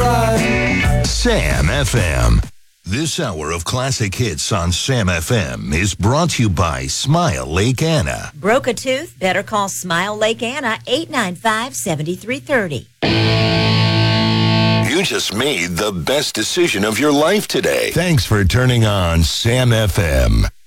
Sam FM. This hour of classic hits on Sam FM is brought to you by Smile Lake Anna. Broke a tooth? Better call Smile Lake Anna, 895-7330. You just made the best decision of your life today. Thanks for turning on Sam FM.